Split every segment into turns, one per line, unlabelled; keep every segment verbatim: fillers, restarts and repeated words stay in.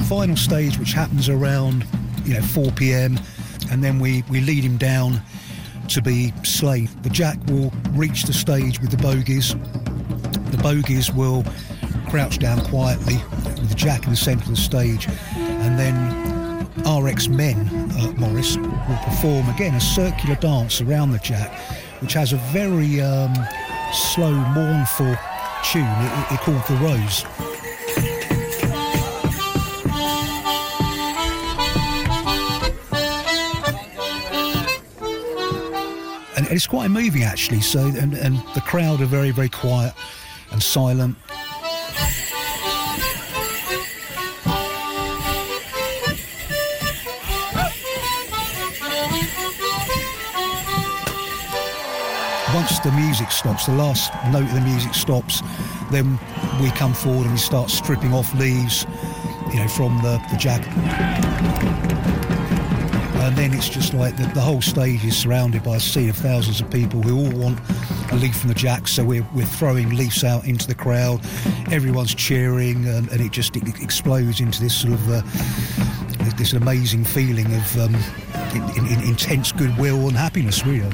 final stage, which happens around, you know, four p.m, and then we, we lead him down to be slain. The Jack will reach the stage with the bogies. The bogies will crouch down quietly with the Jack in the centre of the stage, and then R X men, uh, Morris, will perform again a circular dance around the Jack, which has a very um, slow, mournful tune it, it called The Rose. And it's quite moving, actually. So, and, and the crowd are very, very quiet and silent. Once the music stops, the last note of the music stops, then we come forward and we start stripping off leaves, you know, from the, the Jack. And then it's just like the, the whole stage is surrounded by a sea of thousands of people who all want a leaf from the Jack, so we're, we're throwing leaves out into the crowd. Everyone's cheering, and, and it just it explodes into this sort of uh, this amazing feeling of um, in, in, intense goodwill and happiness, really.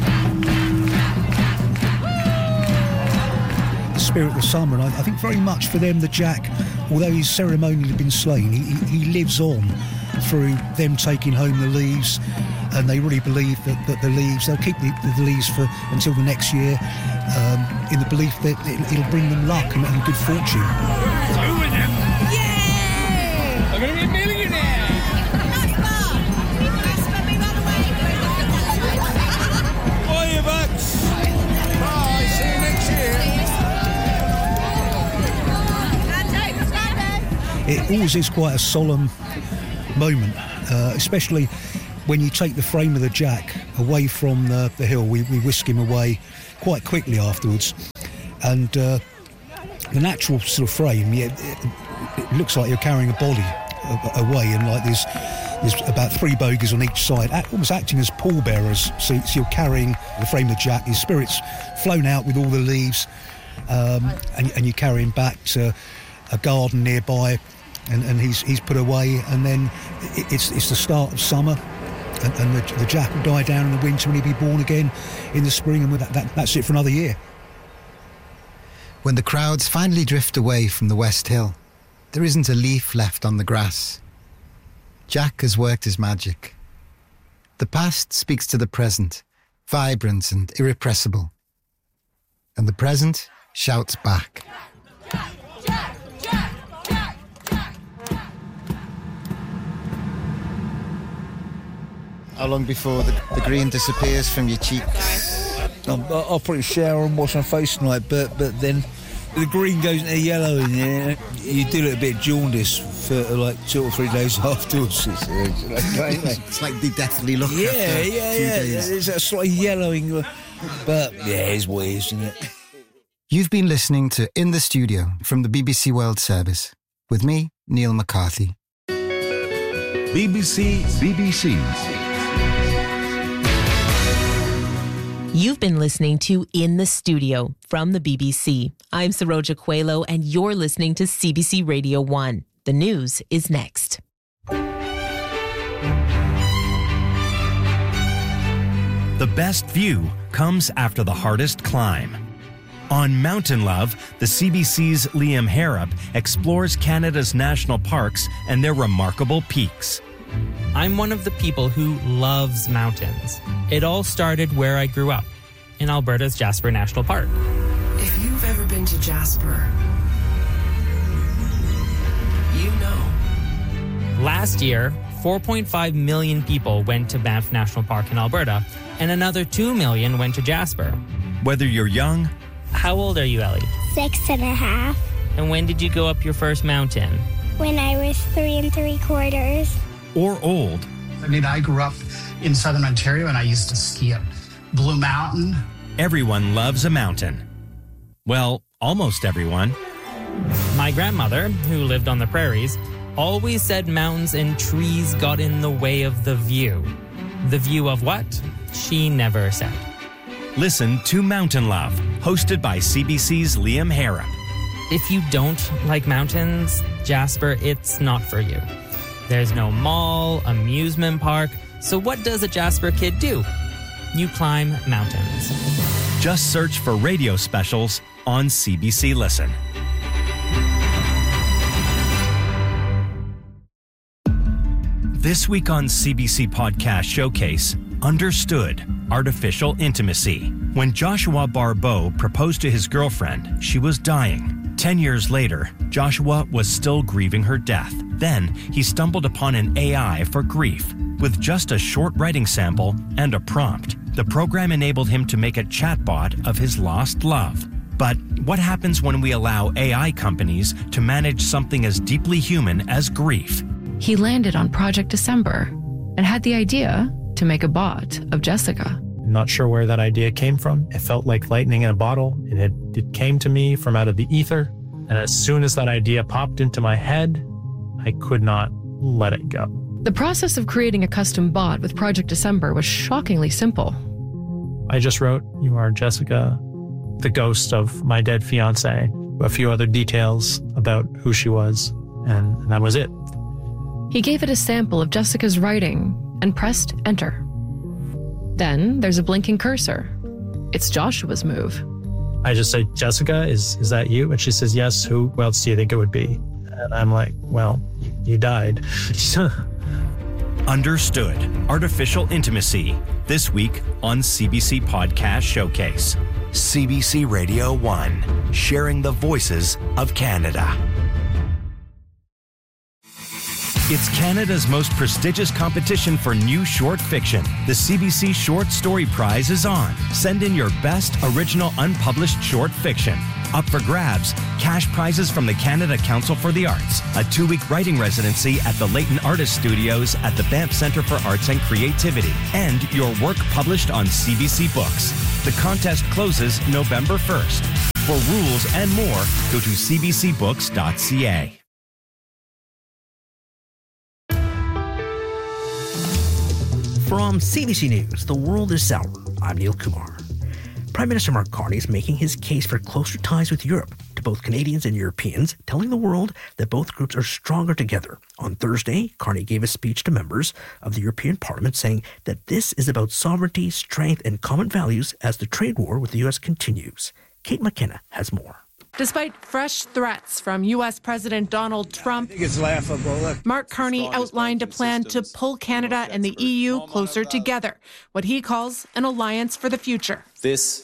The spirit of the summer, and I, I think very much for them, the Jack, although he's ceremonially been slain, he, he, he lives on through them taking home the leaves, and they really believe that, that the leaves, they'll keep the, the leaves for until the next year, um, in the belief that it, it'll bring them luck and, and good fortune.
Two of them! Yeah! I'm going to be a millionaire! Bye, Bucks! Bye, see you next year!
It always is quite a solemn moment, uh, especially when you take the frame of the Jack away from the, the hill. We, we whisk him away quite quickly afterwards, and uh, the natural sort of frame, yeah, it, it looks like you're carrying a body away, and like there's there's about three bogies on each side, almost acting as pallbearers. So, so you're carrying the frame of the Jack, his spirit's flown out with all the leaves, um, and, and you carry him back to a garden nearby. And, and he's he's put away, and then it's it's the start of summer, and, and the, the Jack will die down in the winter, and he'll be born again in the spring, and that, that, that's it for another year.
When the crowds finally drift away from the West Hill, there isn't a leaf left on the grass. Jack has worked his magic. The past speaks to the present, vibrant and irrepressible. And the present shouts back. How long before the, the green disappears from your cheeks?
I'll, I'll probably shower and wash my face tonight, but but then the green goes into yellow, and yeah, you do look a bit jaundiced for like two or three days afterwards. It's,
it's like the deathly look.
Yeah,
after
yeah,
a few
yeah.
days.
It's a slight yellowing, but yeah, it's what it is, isn't it?
You've been listening to In the Studio from the B B C World Service with me, Neil McCarthy.
B B C B B C.
You've been listening to In the Studio from the B B C. I'm Saroja Coelho, and you're listening to C B C Radio one. The news is next.
The best view comes after the hardest climb. On Mountain Love, the C B C's Liam Harrop explores Canada's national parks and their remarkable peaks.
I'm one of the people who loves mountains. It all started where I grew up, in Alberta's Jasper National Park.
If you've ever been to Jasper, you know.
Last year, four point five million people went to Banff National Park in Alberta, and another two million went to Jasper.
Whether you're young...
How old are you, Ellie?
Six and a half.
And when did you go up your first mountain?
When I was three and three quarters.
Or old.
I mean, I grew up in southern Ontario, and I used to ski at Blue Mountain.
Everyone loves a mountain. Well, almost everyone.
My grandmother, who lived on the prairies, always said mountains and trees got in the way of the view. The view of what? She never said.
Listen to Mountain Love, hosted by C B C's Liam Harrop.
If you don't like mountains, Jasper, it's not for you. There's no mall, amusement park, so what does a Jasper kid do? You climb mountains.
Just search for radio specials on C B C Listen. This week on C B C Podcast Showcase, Understood, Artificial Intimacy. When Joshua Barbeau proposed to his girlfriend, she was dying. Ten years later, Joshua was still grieving her death. Then, he stumbled upon an A I for grief. With just a short writing sample and a prompt, the program enabled him to make a chatbot of his lost love. But what happens when we allow A I companies to manage something as deeply human as grief?
He landed on Project December and had the idea to make a bot of Jessica.
Not sure where that idea came from. It felt like lightning in a bottle. It, had, it came to me from out of the ether. And as soon as that idea popped into my head, I could not let it go.
The process of creating a custom bot with Project December was shockingly simple.
I just wrote, "You are Jessica, the ghost of my dead fiance," a few other details about who she was, and, and that was it.
He gave it a sample of Jessica's writing and pressed enter. Then there's a blinking cursor. It's Joshua's move.
I just say, "Jessica, is, is that you?" And she says, "Yes, who else do you think it would be?" And I'm like, "Well, you died."
Understood, Artificial Intimacy, this week on C B C Podcast Showcase. C B C Radio one, sharing the voices of Canada. It's Canada's most prestigious competition for new short fiction. The C B C Short Story Prize is on. Send in your best original unpublished short fiction. Up for grabs, cash prizes from the Canada Council for the Arts, a two-week writing residency at the Leighton Artist Studios at the Banff Centre for Arts and Creativity, and your work published on C B C Books. The contest closes November first. For rules and more, go to c b c books dot c a.
From C B C News, the world is sour. I'm Neil Kumar. Prime Minister Mark Carney is making his case for closer ties with Europe to both Canadians and Europeans, telling the world that both groups are stronger together. On Thursday, Carney gave a speech to members of the European Parliament saying that this is about sovereignty, strength, and common values as the trade war with the U S continues. Kate McKenna has more.
Despite fresh threats from U S President Donald Trump,
I think it's laughable. Look,
Mark Carney outlined a plan to pull Canada and the E U closer together, what he calls an alliance for the future.
This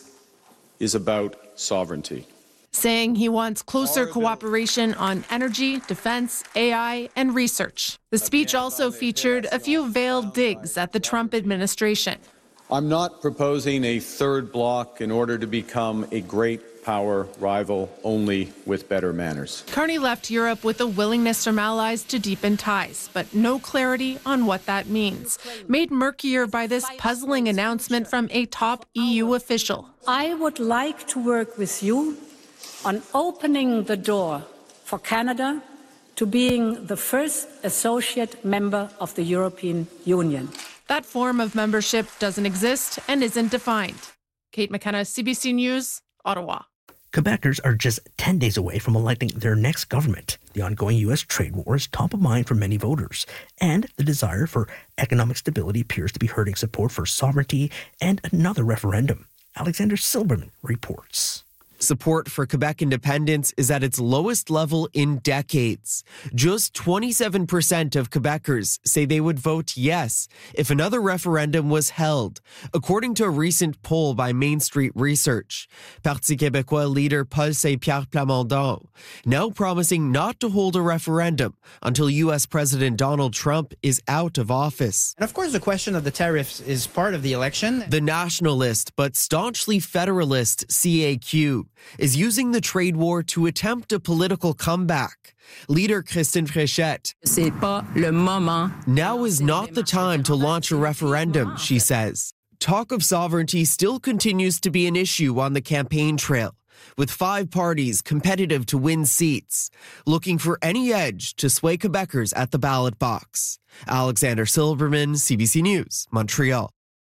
is about sovereignty.
Saying he wants closer cooperation on energy, defense, A I, and research. The speech also featured a few veiled digs at the Trump administration.
I'm not proposing a third bloc in order to become a great power rival, only with better manners.
Carney left Europe with a willingness from allies to deepen ties, but no clarity on what that means. Made murkier by this puzzling announcement from a top E U official.
I would like to work with you on opening the door for Canada to being the first associate member of the European Union.
That form of membership doesn't exist and isn't defined. Kate McKenna, C B C News, Ottawa.
Quebecers are just ten days away from electing their next government. The ongoing U S trade war is top of mind for many voters, and the desire for economic stability appears to be hurting support for sovereignty and another referendum. Alexander Silberman reports.
Support for Quebec independence is at its lowest level in decades. Just twenty-seven percent of Quebecers say they would vote yes if another referendum was held, according to a recent poll by Main Street Research. Parti Québécois leader Paul Saint-Pierre Plamondon now promising not to hold a referendum until U S President Donald Trump is out of office.
And of course, the question of the tariffs is part of the election.
The nationalist but staunchly federalist C A Q is using the trade war to attempt a political comeback. Leader Christine Fréchette.
C'est pas le moment.
Now is not the time to launch a referendum, she says. Talk of sovereignty still continues to be an issue on the campaign trail, with five parties competitive to win seats, looking for any edge to sway Quebecers at the ballot box. Alexander Silberman, C B C News, Montreal.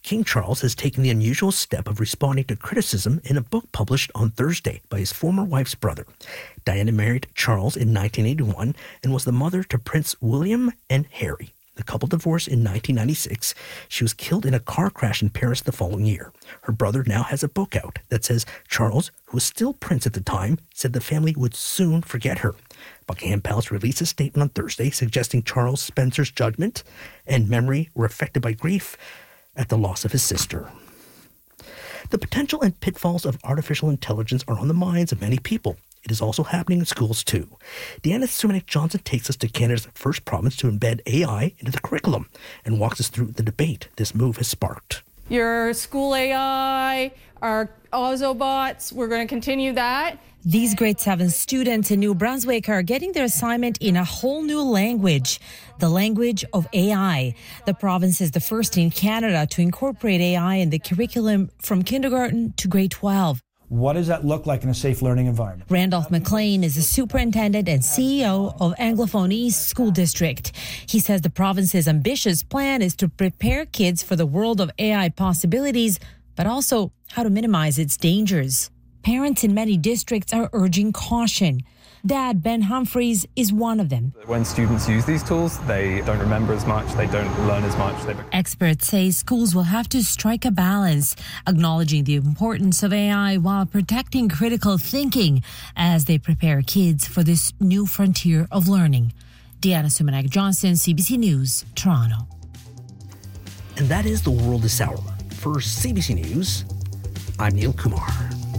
King Charles has taken the unusual step of responding to criticism in a book published on Thursday by his former wife's brother. Diana married Charles in nineteen eighty-one and was the mother to Prince William and Harry. The couple divorced in nineteen ninety-six. She was killed in a car crash in Paris the following year. Her brother now has a book out that says Charles, who was still prince at the time, said the family would soon forget her. Buckingham Palace released a statement on Thursday suggesting Charles Spencer's judgment and memory were affected by grief at the loss of his sister. The potential and pitfalls of artificial intelligence are on the minds of many people. It is also happening in schools too. Deanna Sumanek-Johnson takes us to Canada's first province to embed A I into the curriculum and walks us through the debate this move has sparked.
Your school A I, our Ozobots, we're going to continue that.
These grade seven students in New Brunswick are getting their assignment in a whole new language, the language of A I. The province is the first in Canada to incorporate A I in the curriculum from kindergarten to grade twelve.
What does that look like in a safe learning environment?
Randolph McLean is the superintendent and C E O of Anglophone East School District. He says the province's ambitious plan is to prepare kids for the world of A I possibilities, but also how to minimize its dangers. Parents in many districts are urging caution. Dad, Ben Humphreys, is one of them.
When students use these tools, they don't remember as much, they don't learn as much. They...
Experts say schools will have to strike a balance, acknowledging the importance of A I while protecting critical thinking as they prepare kids for this new frontier of learning. Deanna Sumanek-Johnson, C B C News, Toronto.
And that is The World This Hour. For C B C News, I'm Neil Kumar.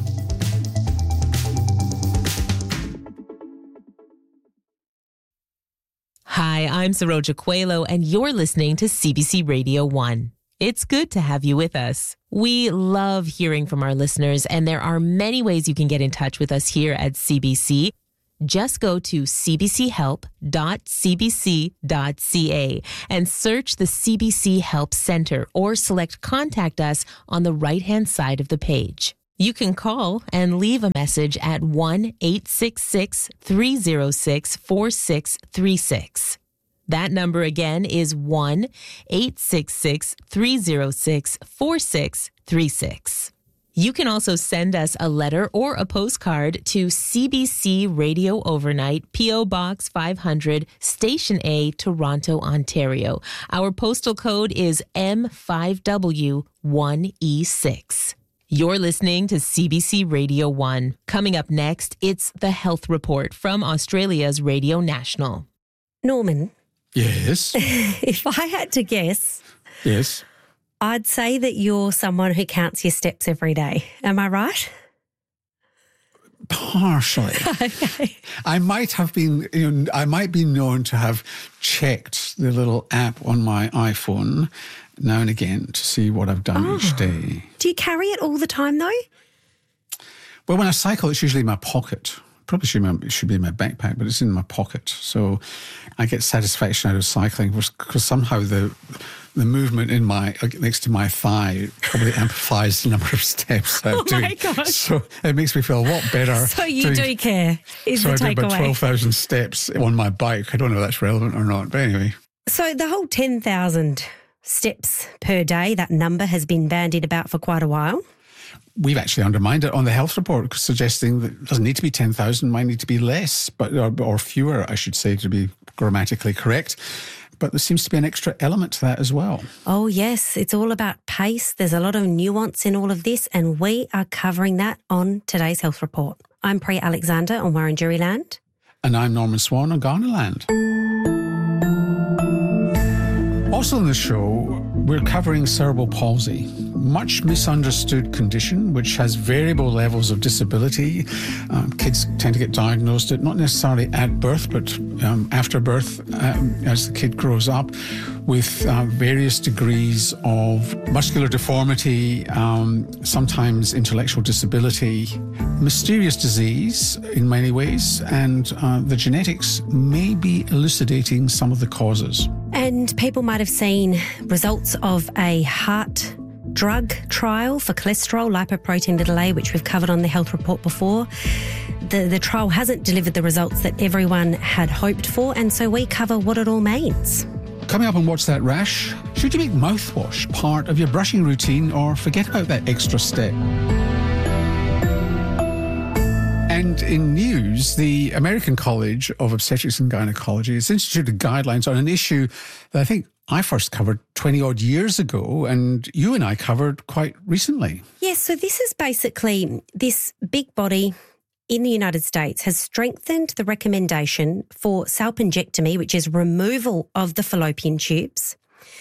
Hi, I'm Saroja Coelho, and you're listening to C B C Radio one. It's good to have you with us. We love hearing from our listeners, and there are many ways you can get in touch with us here at C B C. Just go to c b c help dot c b c dot c a and search the C B C Help Center or select Contact Us on the right-hand side of the page. You can call and leave a message at one eight six six, three zero six, four six three six. That number again is one eight six six, three zero six, four six three six. You can also send us a letter or a postcard to C B C Radio Overnight, P O Box five hundred, Station A, Toronto, Ontario. Our postal code is M five W one E six. You're listening to C B C Radio one. Coming up next, it's the Health Report from Australia's Radio National.
Norman.
Yes?
If I had to guess,
Yes.
I'd say that you're someone who counts your steps every day. Am I right?
Partially.
Okay.
I might have been, you know, I might be known to have checked the little app on my iPhone now and again to see what I've done
Oh.
each day.
Do you carry it all the time, though?
Well, when I cycle, it's usually in my pocket. Probably should be, it should be in my backpack, but it's in my pocket. So I get satisfaction out of cycling because somehow the the movement in my next to my thigh probably amplifies the number of steps I'm
Oh
doing.
my gosh.
So it makes me feel a lot better.
So you
doing-
do care, is
so
the
I do about
takeaway.
twelve thousand steps on my bike. I don't know if that's relevant or not, but anyway.
So the whole ten thousand steps per day, that number has been bandied about for quite a while.
We've actually undermined it on the health report, suggesting that it doesn't need to be ten thousand, might need to be less, but or, or fewer, I should say, to be grammatically correct. But there seems to be an extra element to that as well.
Oh, yes, it's all about pace. There's a lot of nuance in all of this, and we are covering that on today's health report. I'm Priya Alexander on Wurundjeri Land.
And I'm Norman Swan on Ghana Land. Also on the show, we're covering cerebral palsy, much misunderstood condition which has variable levels of disability. Um, kids tend to get diagnosed at not necessarily at birth, but um, after birth, um, as the kid grows up, with uh, various degrees of muscular deformity, um, sometimes intellectual disability, mysterious disease in many ways, and uh, the genetics may be elucidating some of the causes.
And people might have seen results of a heart drug trial for cholesterol, lipoprotein little a, which we've covered on the health report before. The, the trial hasn't delivered the results that everyone had hoped for, and so we cover what it all means.
Coming up on What's That Rash? Should you make mouthwash part of your brushing routine or forget about that extra step? And in news, the American College of Obstetrics and Gynecology has instituted guidelines on an issue that I think I first covered twenty odd years ago, and you and I covered quite recently.
Yes, so this is basically this big body in the United States has strengthened the recommendation for salpingectomy, which is removal of the fallopian tubes,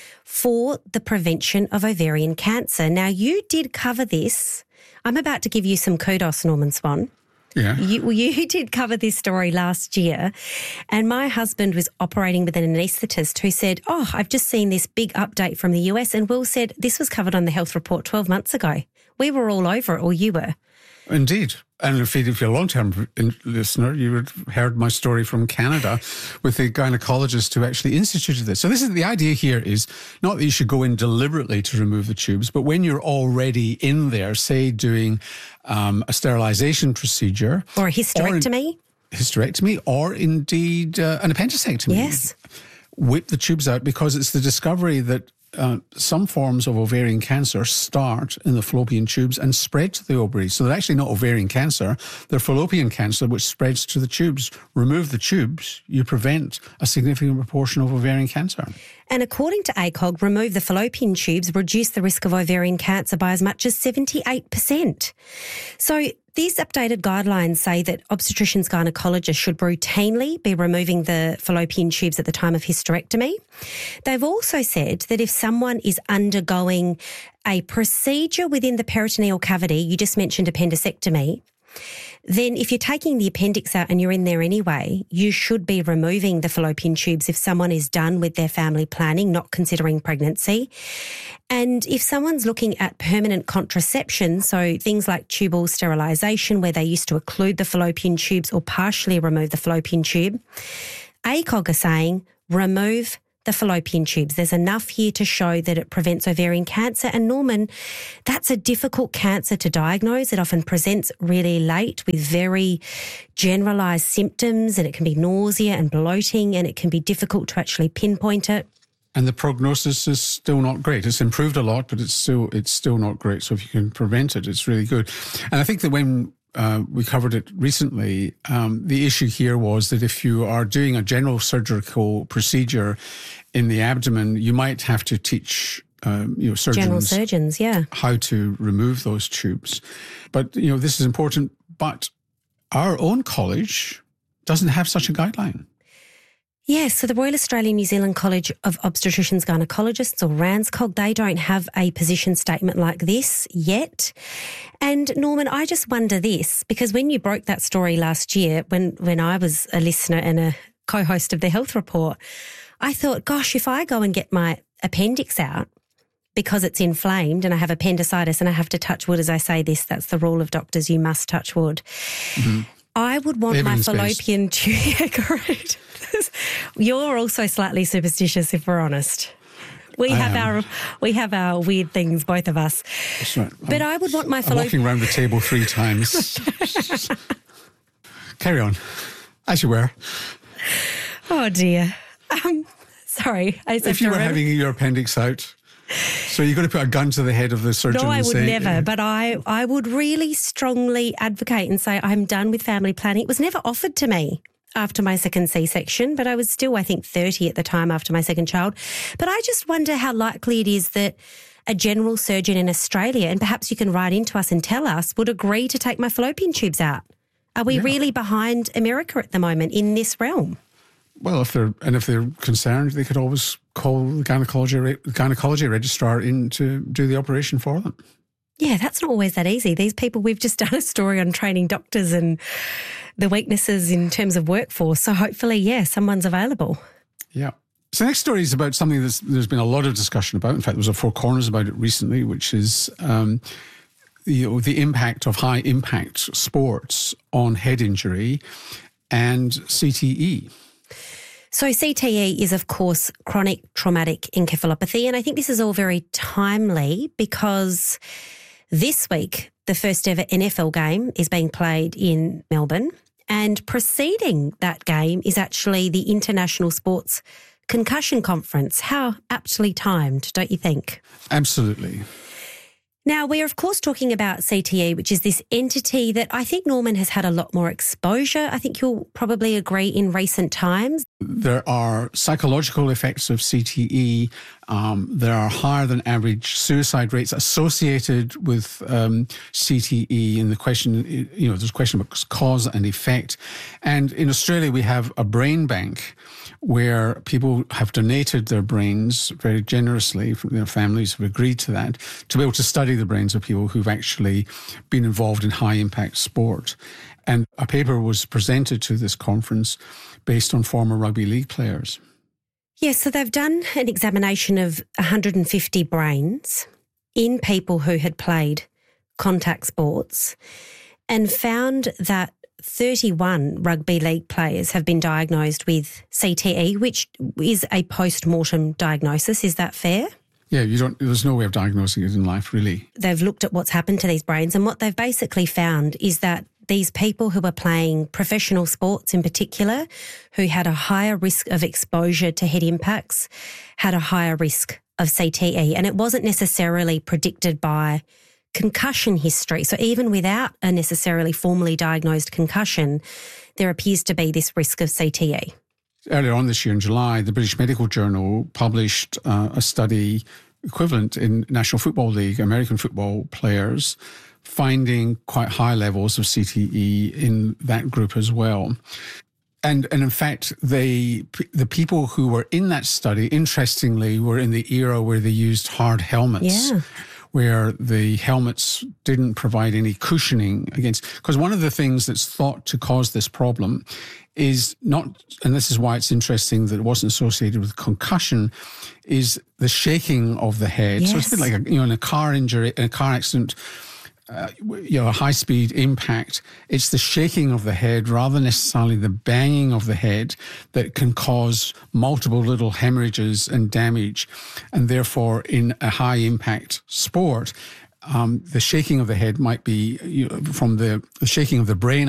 for the prevention of ovarian cancer. Now, you did cover this. I'm about to give you some kudos, Norman Swan.
Yeah.
You, well, you did cover this story last year, and my husband was operating with an anaesthetist who said, oh, I've just seen this big update from the U S, and Will said this was covered on the Health Report twelve months ago. We were all over it, or you were.
Indeed. And if you're a long-term listener, you would have heard my story from Canada with the gynecologist who actually instituted this. So this is the idea here is not that you should go in deliberately to remove the tubes, but when you're already in there, say doing um, a sterilisation procedure.
Or a hysterectomy.
Or hysterectomy, or indeed uh, an appendicectomy.
Yes.
Whip the tubes out, because it's the discovery that Uh, some forms of ovarian cancer start in the fallopian tubes and spread to the ovaries. So they're actually not ovarian cancer, they're fallopian cancer which spreads to the tubes. Remove the tubes, you prevent a significant proportion of ovarian cancer.
And according to A C O G, remove the fallopian tubes reduce the risk of ovarian cancer by as much as seventy-eight percent. So these updated guidelines say that obstetricians gynecologists should routinely be removing the fallopian tubes at the time of hysterectomy. They've also said that if someone is undergoing a procedure within the peritoneal cavity, you just mentioned appendicectomy, then if you're taking the appendix out and you're in there anyway, you should be removing the fallopian tubes if someone is done with their family planning, not considering pregnancy. And if someone's looking at permanent contraception, so things like tubal sterilisation, where they used to occlude the fallopian tubes or partially remove the fallopian tube, A C O G are saying remove the fallopian tubes. There's enough here to show that it prevents ovarian cancer. And Norman, that's a difficult cancer to diagnose. It often presents really late with very generalised symptoms, and it can be nausea and bloating, and it can be difficult to actually pinpoint it.
And the prognosis is still not great. It's improved a lot, but it's still it's still not great. So if you can prevent it, it's really good. And I think that when Uh, we covered it recently. Um, the issue here was that if you are doing a general surgical procedure in the abdomen, you might have to teach um, you know, surgeons,
general surgeons, yeah,
how to remove those tubes. But you know, this is important. But our own college doesn't have such a guideline.
Yes, so the Royal Australian New Zealand College of Obstetricians Gynecologists, or RANZCOG, they don't have a position statement like this yet. And Norman, I just wonder this, because when you broke that story last year, when, when I was a listener and a co-host of the Health Report, I thought, gosh, if I go and get my appendix out because it's inflamed and I have appendicitis and I have to touch wood, as I say this, that's the rule of doctors, you must touch wood. Mm-hmm. I would want my fallopian tube. Yeah, correct. You're also slightly superstitious, if we're honest. We I have am. our we have our weird things, both of us.
That's right.
But
I'm,
I would want my
I'm
fallopian.
walking around the table three times. Carry on, as you were.
Oh dear. Um, sorry. I
if you were remember. having your appendix out. So you're going to put a gun to the head of the surgeon?
No, I
and
would
say,
never.
uh,
but I, I would really strongly advocate and say I'm done with family planning. It was never offered to me after my second C-section, but I was still, I think, thirty at the time after my second child. But I just wonder how likely it is that a general surgeon in Australia, and perhaps you can write into us and tell us, would agree to take my fallopian tubes out. Are we yeah. really behind America at the moment in this realm?
Well, if they're and if they're concerned, they could always call the gynecology gynecology registrar in to do the operation for them.
Yeah, that's not always that easy. These people, we've just done a story on training doctors and the weaknesses in terms of workforce. So hopefully, yeah, someone's available.
Yeah. So the next story is about something that's, there's been a lot of discussion about. In fact, there was a Four Corners about it recently, which is um, you know, the impact of high impact sports on head injury and C T E.
So C T E is, of course, chronic traumatic encephalopathy. And I think this is all very timely because this week, the first ever N F L game is being played in Melbourne. And preceding that game is actually the International Sports concussion conference. How aptly timed, don't you think?
Absolutely.
Now, we're of course talking about C T E, which is this entity that I think Norman has had a lot more exposure. I think you'll probably agree in recent times.
There are psychological effects of C T E. Um, there are higher than average suicide rates associated with um, C T E. And the question, you know, there's a question about cause and effect. And in Australia, we have a brain bank where people have donated their brains very generously, their families have agreed to that, to be able to study the brains of people who've actually been involved in high-impact sport. And a paper was presented to this conference based on former rugby league players.
Yes, so they've done an examination of one hundred fifty brains in people who had played contact sports and found that thirty-one rugby league players have been diagnosed with C T E, which is a post-mortem diagnosis. Is that fair?
Yeah, you don't. There's no way of diagnosing it in life, really.
They've looked at what's happened to these brains, and what they've basically found is that these people who were playing professional sports in particular, who had a higher risk of exposure to head impacts, had a higher risk of C T E. And it wasn't necessarily predicted by concussion history. So even without a necessarily formally diagnosed concussion, there appears to be this risk of C T E.
Earlier on this year in July, the British Medical Journal published uh, a study equivalent in National Football League, American football players, finding quite high levels of C T E in that group as well. And and in fact, they the people who were in that study, interestingly, were in the era where they used hard helmets.
Yeah.
Where the helmets didn't provide any cushioning against, because one of the things that's thought to cause this problem is not, and this is why it's interesting that it wasn't associated with concussion, is the shaking of the head.
Yes.
So it's a bit like, a, you know, in a car injury, in a car accident, Uh, you know, a high-speed impact, it's the shaking of the head rather than necessarily the banging of the head that can cause multiple little hemorrhages and damage. And therefore, in a high-impact sport, um, the shaking of the head might be you know, from the, the shaking of the brain